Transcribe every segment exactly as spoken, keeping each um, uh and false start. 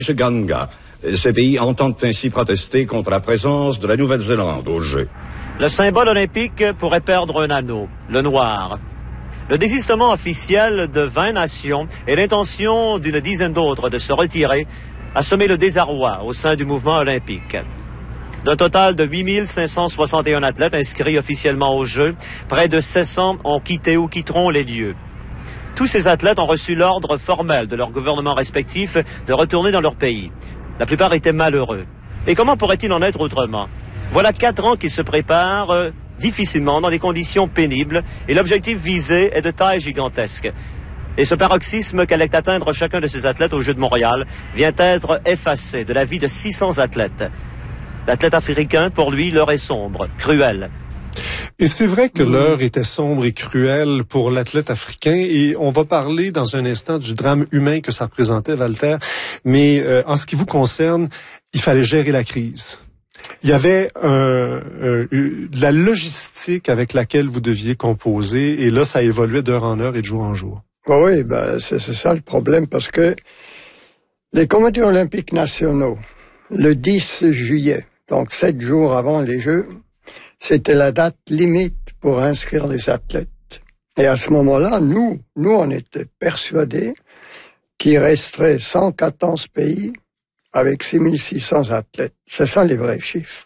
Ganga. Ces pays entendent ainsi protester contre la présence de la Nouvelle-Zélande aux Jeux. Le symbole olympique pourrait perdre un anneau, le noir. Le désistement officiel de vingt nations et l'intention d'une dizaine d'autres de se retirer a semé le désarroi au sein du mouvement olympique. D'un total de huit mille cinq cent soixante et un athlètes inscrits officiellement aux Jeux, près de sept cents ont quitté ou quitteront les lieux. Tous ces athlètes ont reçu l'ordre formel de leur gouvernement respectif de retourner dans leur pays. La plupart étaient malheureux. Et comment pourrait-il en être autrement? Voilà quatre ans qu'ils se préparent euh, difficilement dans des conditions pénibles et l'objectif visé est de taille gigantesque. Et ce paroxysme qu'allait atteindre chacun de ces athlètes aux Jeux de Montréal vient être effacé de la vie de six cents athlètes. L'athlète africain, pour lui, l'heure est sombre, cruelle. Et c'est vrai que l'heure était sombre et cruelle pour l'athlète africain et on va parler dans un instant du drame humain que ça représentait, Walter. Mais euh, en ce qui vous concerne, il fallait gérer la crise. Il y avait euh, euh, de la logistique avec laquelle vous deviez composer et là, ça évoluait d'heure en heure et de jour en jour. Oui, ben, c'est, c'est ça le problème parce que les comités olympiques nationaux, le dix juillet, donc sept jours avant les Jeux, c'était la date limite pour inscrire les athlètes. Et à ce moment-là, nous, nous, on était persuadés qu'il resterait cent quatorze pays avec six mille six cents athlètes. C'est ça les vrais chiffres.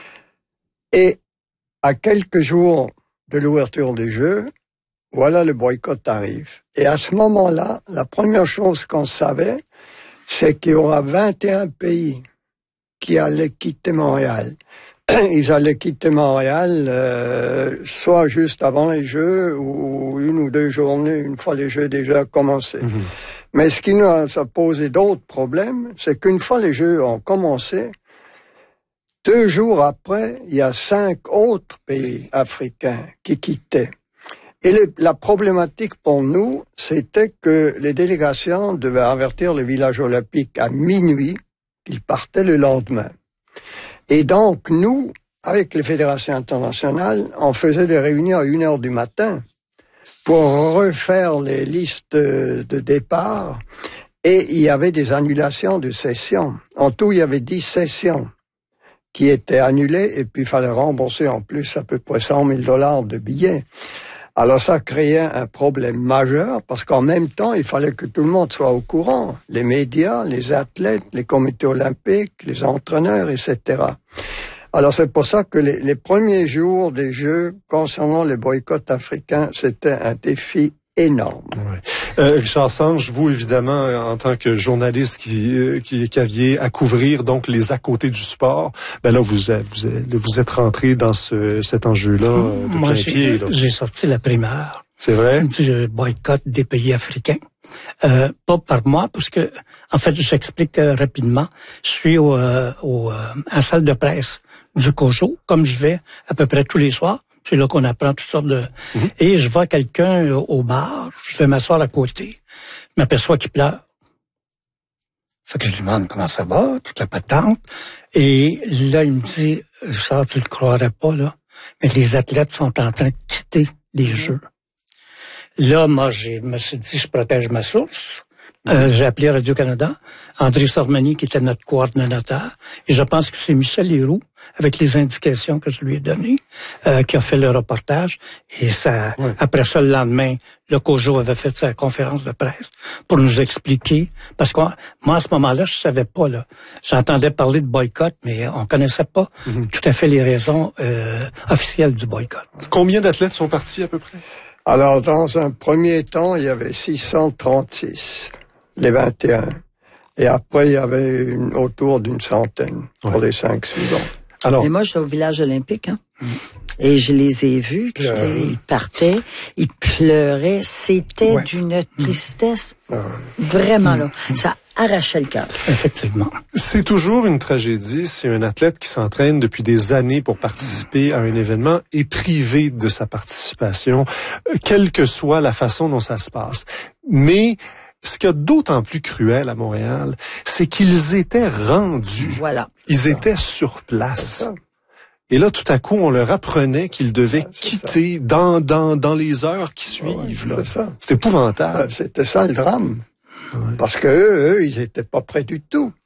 Et à quelques jours de l'ouverture des Jeux, voilà le boycott arrive. Et à ce moment-là, la première chose qu'on savait, c'est qu'il y aura vingt et un pays qui allaient quitter Montréal. Ils allaient quitter Montréal euh, soit juste avant les Jeux ou une ou deux journées, une fois les Jeux déjà commencés. Mmh. Mais ce qui nous a posé d'autres problèmes, c'est qu'une fois les Jeux ont commencé, deux jours après, il y a cinq autres pays africains qui quittaient. Et le, la problématique pour nous, c'était que les délégations devaient avertir le village olympique à minuit qu'ils partaient le lendemain. Et donc, nous, avec les fédérations internationales, on faisait des réunions à une heure du matin pour refaire les listes de, de départ et il y avait des annulations de sessions. En tout, il y avait dix sessions qui étaient annulées et puis il fallait rembourser en plus à peu près cent mille dollars de billets. Alors ça créait un problème majeur parce qu'en même temps, il fallait que tout le monde soit au courant. Les médias, les athlètes, les comités olympiques, les entraîneurs, et cetera. Alors c'est pour ça que les, les premiers jours des Jeux concernant les boycotts africains, c'était un défi énorme. Ouais. Euh, Richard Sanche, vous évidemment, en tant que journaliste qui, qui, qui aviez à couvrir donc les à côté du sport, ben là vous vous, vous êtes rentré dans ce, cet enjeu-là de Moi, plein pied. Moi, j'ai sorti la primeur. C'est vrai? Je boycotte des pays africains. Euh, pas par moi, parce que en fait, j'explique euh, rapidement. Je suis au, euh, au, euh, à la salle de presse du COJO, comme je vais à peu près tous les soirs. C'est là qu'on apprend toutes sortes de... Mm-hmm. Et je vois quelqu'un euh, au bar, je vais m'asseoir à côté, je m'aperçois qu'il pleure. Fait que je lui demande comment ça va, toute la patente. Et là, il me dit, Richard, tu le croirais pas, là, mais les athlètes sont en train de quitter les mm-hmm. Jeux. Là, moi, je me suis dit, je protège ma source. Euh, j'ai appelé Radio-Canada, André Sormani, qui était notre coordonnateur, et je pense que c'est Michel Leroux, avec les indications que je lui ai données, euh, qui a fait le reportage. Et ça, ouais. Après ça, le lendemain, le COJO avait fait sa conférence de presse pour nous expliquer, parce que moi, à ce moment-là, je savais pas, là. J'entendais parler de boycott, mais on connaissait pas mm-hmm. tout à fait les raisons euh, officielles du boycott. Combien d'athlètes sont partis à peu près? Alors, dans un premier temps, il y avait six cent trente-six. Les vingt et un. Et après, il y avait une, autour d'une centaine pour ouais. les cinq suivants. Alors, et moi, j'étais au village olympique, hein. Mmh. Et je les ai vus, puis euh... ils partaient, ils pleuraient. C'était ouais. d'une tristesse. Mmh. Vraiment, mmh. là. Ça arrachait le cœur. Effectivement. C'est toujours une tragédie si un athlète qui s'entraîne depuis des années pour participer à un événement est privé de sa participation, quelle que soit la façon dont ça se passe. Mais ce qu'il y a d'autant plus cruel à Montréal, c'est qu'ils étaient rendus. Voilà. Ils étaient sur place. Et là, tout à coup, on leur apprenait qu'ils devaient ah, quitter dans, dans, dans les heures qui suivent. Ah ouais, c'est ça. C'est épouvantable. Ah, c'était ça le drame. Ouais. Parce que eux, eux, ils étaient pas prêts du tout.